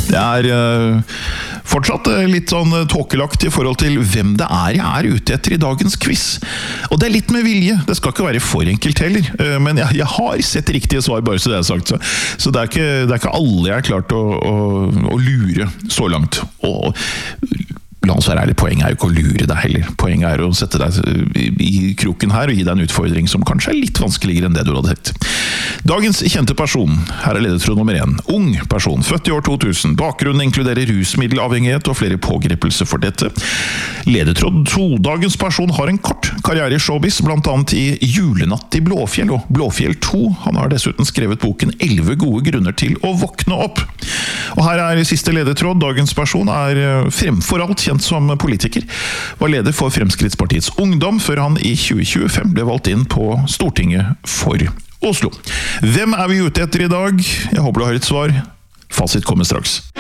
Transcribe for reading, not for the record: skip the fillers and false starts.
Det fortsatt litt sånn tåkelagt I forhold til hvem det jeg ute etter I dagens quiz. Og det litt med vilje, det skal ikke være for enkelt heller, men jeg har sett riktige svar, bare så det sagt. Så det ikke alle jeg har klart å lure så langt. Og la oss være ærlig, poenget jo ikke å lure deg heller. Poenget å sette deg I kroken her og gi deg en utfordring som kanskje litt vanskeligere enn det du hadde tenkt. Dagens kjente person, her ledetråd nummer 1. Ung person, født I år 2000. Bakgrunnen inkluderer rusmiddelavhengighet og flere pågripelser for dette. Ledetråd 2. Dagens person har en kort karriere I showbiz, blant annet I Julenatt I Blåfjell og Blåfjell 2. Han har dessuten skrevet boken 11 gode grunner til å våkne opp. Og her siste ledetråd. Dagens person fremfor alt kjent som politiker. Var leder for Fremskrittspartiets Ungdom før han I 2025 ble valgt inn på Stortinget for Oslo. Hvem vi ute etter I dag? Jeg håper du har et svar. Fasit kommer straks.